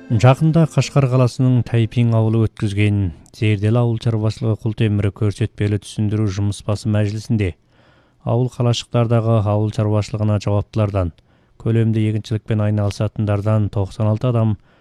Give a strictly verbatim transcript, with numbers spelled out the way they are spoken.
Жақында Қашқар қаласының Тайпин ауылы өткізген Зерделі ауыл шаруашылығы құлтемірі көрсетпелі түсіндіру жұмыс басы мәжілісінде ауыл қалашықтардағы ауыл шаруашылығына жауаптылардан, көлемді егіншілікпен айналысатындардан тоқсан алты адам